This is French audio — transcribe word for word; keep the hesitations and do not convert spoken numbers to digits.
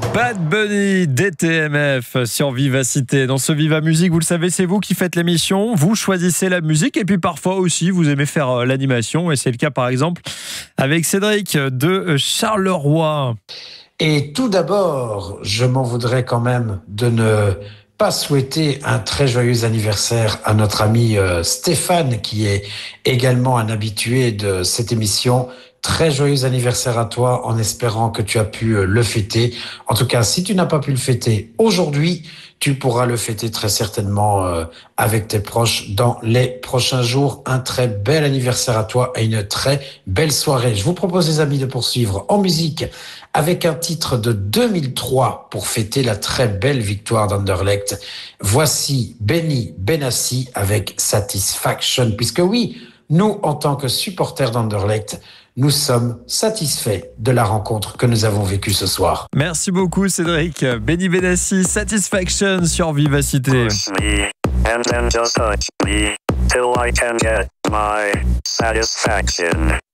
Bad Bunny, D T M F sur Vivacité. Dans ce Viva Musique, vous le savez, c'est vous qui faites l'émission. Vous choisissez la musique et puis parfois aussi, vous aimez faire l'animation. Et c'est le cas par exemple avec Cédric de Charleroi. Et tout d'abord, je m'en voudrais quand même de ne pas souhaiter un très joyeux anniversaire à notre ami euh, Stéphane, qui est également un habitué de cette émission. Très joyeux anniversaire à toi, en espérant que tu as pu euh, le fêter. En tout cas, si tu n'as pas pu le fêter aujourd'hui, tu pourras le fêter très certainement euh, avec tes proches dans les prochains jours. Un très bel anniversaire à toi et une très belle soirée. Je vous propose, les amis, de poursuivre en musique avec un titre de deux mille trois pour fêter la très belle victoire d'Anderlecht. Voici Benny Benassi avec Satisfaction, puisque oui, nous, en tant que supporters d'Anderlecht, nous sommes satisfaits de la rencontre que nous avons vécue ce soir. Merci beaucoup Cédric. Benny Benassi, Satisfaction sur Vivacité. Push me, and then just touch me, till I can get my satisfaction.